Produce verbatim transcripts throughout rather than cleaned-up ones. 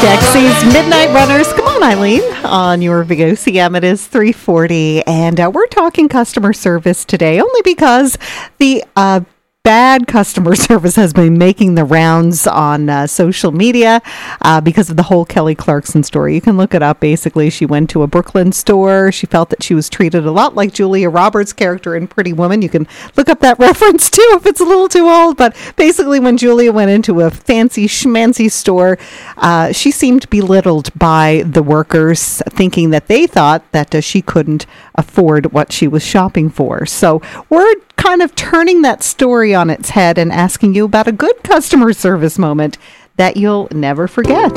Dexy's Midnight Runners. Come on, Eileen, on your V O C M. It is three forty, and uh, we're talking customer service today, only because the uh, bad customer service has been making the rounds on uh, social media uh, because of the whole Kelly Clarkson story. You can look it up. Basically, she went to a Brooklyn store. She felt that she was treated a lot like Julia Roberts' character in Pretty Woman. You can look up that reference too if it's a little too old. But basically, when Julia went into a fancy schmancy store, uh, she seemed belittled by the workers, thinking that they thought that uh, she couldn't afford what she was shopping for. So we're kind of turning that story on its head and asking you about a good customer service moment that you'll never forget.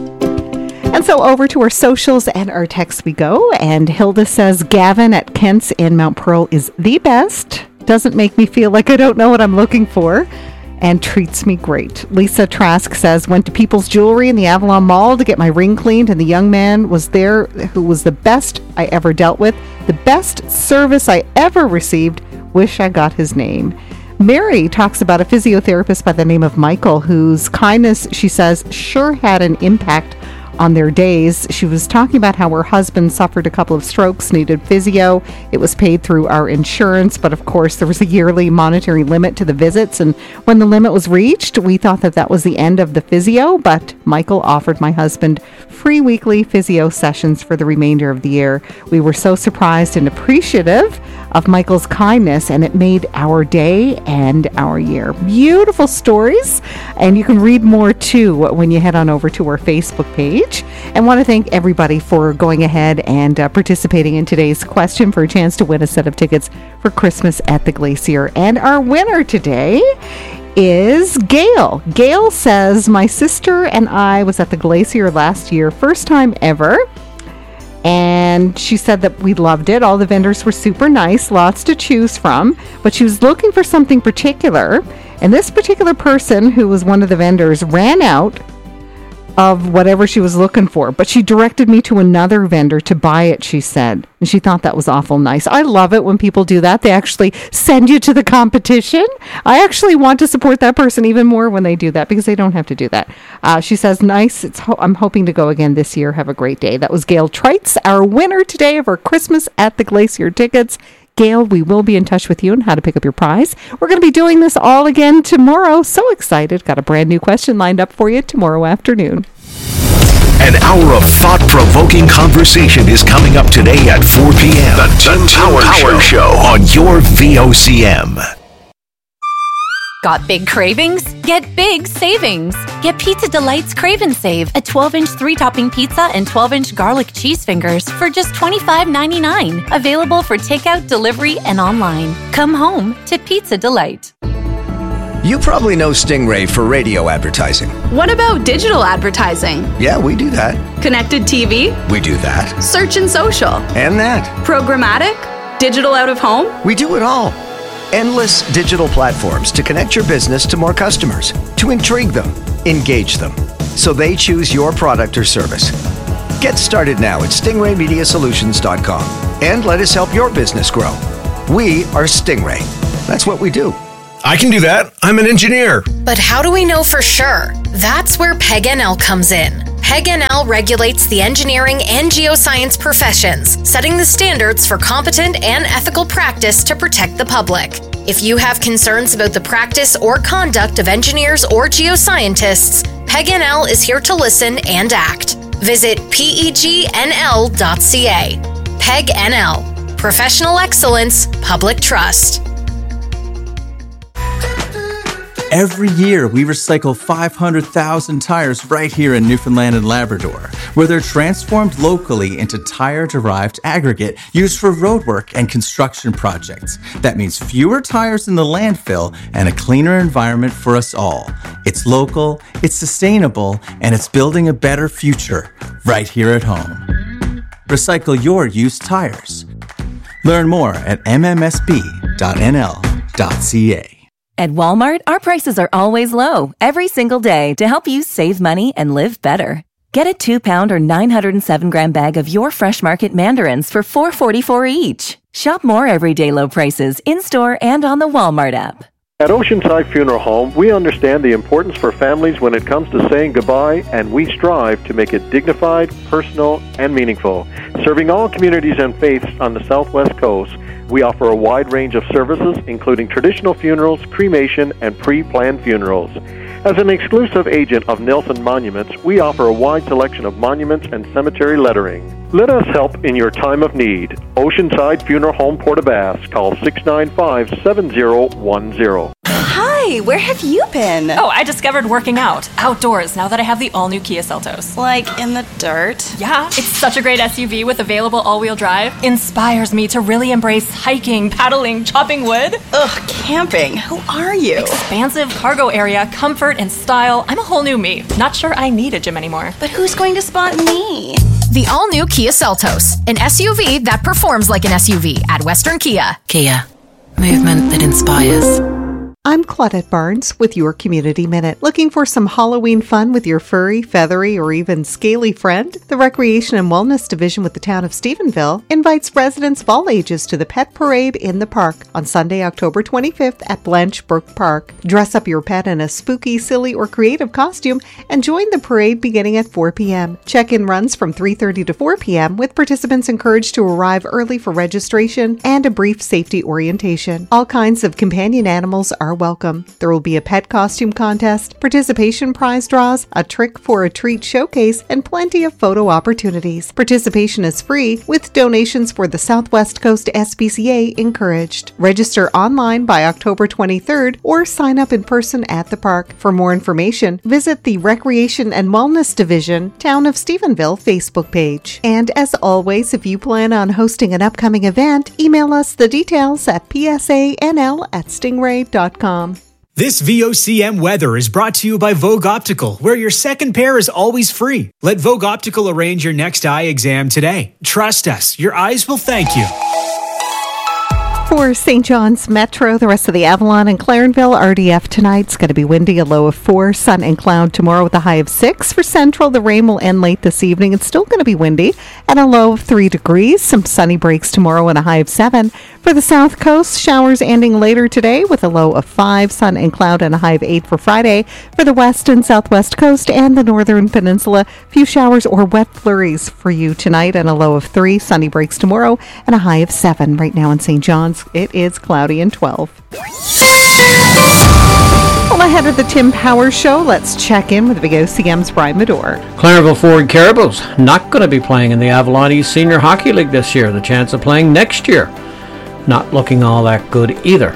And so over to our socials and our texts we go. And Hilda says, Gavin at Kent's in Mount Pearl is the best. Doesn't make me feel like I don't know what I'm looking for. And treats me great. Lisa Trask says, went to People's Jewelry in the Avalon Mall to get my ring cleaned, and the young man was there who was the best I ever dealt with. The best service I ever received. Wish I got his name. Mary talks about a physiotherapist by the name of Michael, whose kindness, she says, sure had an impact on their days. She was talking about how her husband suffered a couple of strokes, needed physio. It was paid through our insurance, but of course there was a yearly monetary limit to the visits, and when the limit was reached, we thought that that was the end of the physio, but Michael offered my husband free weekly physio sessions for the remainder of the year. We were so surprised and appreciative of Michael's kindness, and it made our day and our year. Beautiful stories, and you can read more too when you head on over to our Facebook page. And want to thank everybody for going ahead and uh, participating in today's question for a chance to win a set of tickets for Christmas at the Glacier. And our winner today is Gail. Gail says, my sister and I was at the Glacier last year, first time ever. And she said that we loved it. All the vendors were super nice, lots to choose from. But she was looking for something particular. And this particular person, who was one of the vendors, ran out of whatever she was looking for, but she directed me to another vendor to buy it, she said, and she thought that was awful nice. I love it when people do that. They actually send you to the competition. I actually want to support that person even more when they do that, because they don't have to do that. Uh, she says, nice. It's ho- I'm hoping to go again this year. Have a great day. That was Gail Trites, our winner today of our Christmas at the Glacier tickets. Gail, we will be in touch with you on how to pick up your prize. We're going to be doing this all again tomorrow. So excited. Got a brand new question lined up for you tomorrow afternoon. An hour of thought-provoking conversation is coming up today at four p.m. The Tim Power, Power Show on your V O C M. Got big cravings? Get big savings. Get Pizza Delight's Crave and Save, a twelve-inch three-topping pizza and twelve-inch garlic cheese fingers for just twenty-five ninety-nine. Available for takeout, delivery, and online. Come home to Pizza Delight. You probably know Stingray for radio advertising. What about digital advertising? Yeah, we do that. Connected T V? We do that. Search and social? And that. Programmatic? Digital out of home? We do it all. Endless digital platforms to connect your business to more customers, to intrigue them, engage them, so they choose your product or service. Get started now at stingray media solutions dot com and let us help your business grow. We are Stingray. That's what we do. I can do that. I'm an engineer. But how do we know for sure? That's where P E G N L comes in. P E G N L regulates the engineering and geoscience professions, setting the standards for competent and ethical practice to protect the public. If you have concerns about the practice or conduct of engineers or geoscientists, P E G N L is here to listen and act. Visit P E G N L dot C A. P E G N L. Professional excellence, public trust. Every year, we recycle five hundred thousand tires right here in Newfoundland and Labrador, where they're transformed locally into tire-derived aggregate used for roadwork and construction projects. That means fewer tires in the landfill and a cleaner environment for us all. It's local, it's sustainable, and it's building a better future right here at home. Recycle your used tires. Learn more at m m s b dot n l dot c a. At Walmart, our prices are always low, every single day, to help you save money and live better. Get a two-pound or nine hundred seven gram bag of your Fresh Market mandarins for four dollars and forty-four cents each. Shop more everyday low prices in-store and on the Walmart app. At Oceanside Funeral Home, we understand the importance for families when it comes to saying goodbye, and we strive to make it dignified, personal, and meaningful. Serving all communities and faiths on the Southwest Coast, we offer a wide range of services, including traditional funerals, cremation, and pre-planned funerals. As an exclusive agent of Nelson Monuments, we offer a wide selection of monuments and cemetery lettering. Let us help in your time of need. Oceanside Funeral Home, Port-au-Basque. Call six nine five, seven zero one zero. Hi, where have you been? Oh, I discovered working out outdoors now that I have the all-new Kia Seltos. Like in the dirt? Yeah, it's such a great S U V with available all-wheel drive. Inspires me to really embrace hiking, paddling, chopping wood. Ugh, camping. Who are you? Expansive cargo area, comfort and style. I'm a whole new me. Not sure I need a gym anymore. But who's going to spot me? The all-new Kia Seltos, an S U V that performs like an S U V at Western Kia. Kia, movement that inspires. I'm Claudette Barnes with your Community Minute. Looking for some Halloween fun with your furry, feathery, or even scaly friend? The Recreation and Wellness Division with the town of Stephenville invites residents of all ages to the Pet Parade in the park on Sunday, October twenty-fifth at Blanche Brook Park. Dress up your pet in a spooky, silly, or creative costume and join the parade beginning at four p.m. Check-in runs from three thirty to four p.m. with participants encouraged to arrive early for registration and a brief safety orientation. All kinds of companion animals are welcome. There will be a pet costume contest, participation prize draws, a trick for a treat showcase, and plenty of photo opportunities. Participation is free, with donations for the Southwest Coast S P C A encouraged. Register online by October twenty-third or sign up in person at the park. For more information, visit the Recreation and Wellness Division, Town of Stephenville Facebook page. And as always, if you plan on hosting an upcoming event, email us the details at p s a n l at stingray dot com. This V O C M weather is brought to you by Vogue Optical, where your second pair is always free. Let Vogue Optical arrange your next eye exam today. Trust us, your eyes will thank you. For Saint John's Metro, the rest of the Avalon and Clarenville, R D F tonight. It's going to be windy, a low of four, sun and cloud tomorrow with a high of six. For Central, the rain will end late this evening. It's still going to be windy and a low of three degrees. Some sunny breaks tomorrow and a high of seven. For the South Coast, showers ending later today with a low of five, sun and cloud and a high of eight for Friday. For the West and Southwest Coast and the Northern Peninsula, few showers or wet flurries for you tonight and a low of three, sunny breaks tomorrow and a high of seven. Right now in Saint John's, it is cloudy and twelve. Well, ahead of the Tim Powers Show, let's check in with V O C M's Brian Medore. Clarenville Ford Caribous not going to be playing in the Avalon East Senior Hockey League this year. The chance of playing next year not looking all that good either.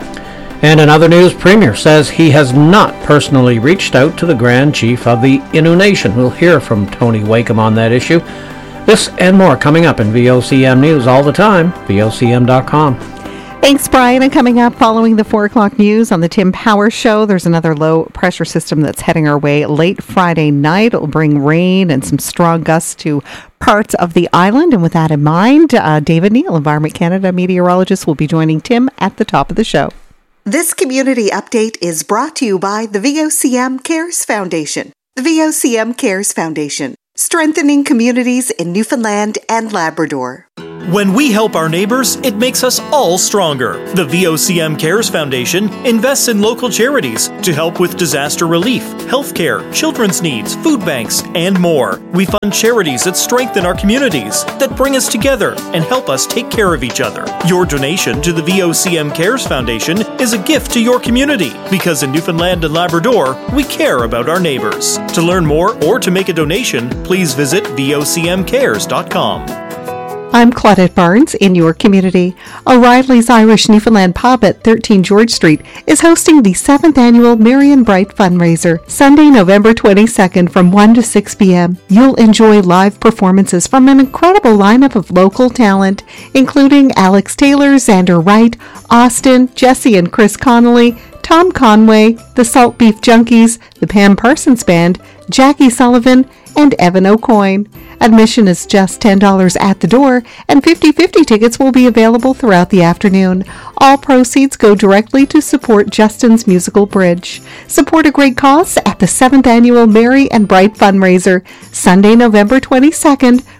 And in other news, Premier says he has not personally reached out to the Grand Chief of the Innu Nation. We'll hear from Tony Wakeham on that issue. This and more coming up in V O C M News all the time, V O C M dot com. Thanks, Brian. And coming up following the four o'clock news on the Tim Powers Show, there's another low pressure system that's heading our way late Friday night. It will bring rain and some strong gusts to parts of the island. And with that in mind, uh, David Neal, Environment Canada meteorologist, will be joining Tim at the top of the show. This community update is brought to you by the V O C M Cares Foundation. The V O C M Cares Foundation, strengthening communities in Newfoundland and Labrador. When we help our neighbors, it makes us all stronger. The V O C M Cares Foundation invests in local charities to help with disaster relief, healthcare, children's needs, food banks, and more. We fund charities that strengthen our communities, that bring us together and help us take care of each other. Your donation to the V O C M Cares Foundation is a gift to your community, because in Newfoundland and Labrador, we care about our neighbors. To learn more or to make a donation, please visit v o c m cares dot com. I'm Claudette Barnes in your community. O'Reilly's Irish Newfoundland Pub at thirteen George Street is hosting the seventh annual Marion Bright fundraiser, Sunday, November twenty-second from one to six p.m. You'll enjoy live performances from an incredible lineup of local talent, including Alex Taylor, Xander Wright, Austin, Jesse and Chris Connolly, Tom Conway, the Salt Beef Junkies, the Pam Parsons Band, Jackie Sullivan, and Evan O'Coin. Admission is just ten dollars at the door, and fifty-fifty tickets will be available throughout the afternoon. All proceeds go directly to support Justin's Musical Bridge. Support a great cause at the seventh Annual Merry and Bright Fundraiser, Sunday, November twenty-second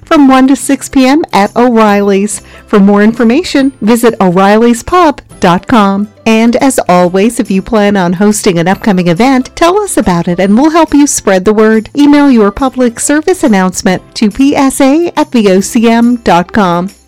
from one to six p.m. at O'Reilly's. For more information, visit O'Reilly's Pub dot com. And as always, if you plan on hosting an upcoming event, tell us about it and we'll help you spread the word. Email your public service announcement to p s a at v o c m dot com.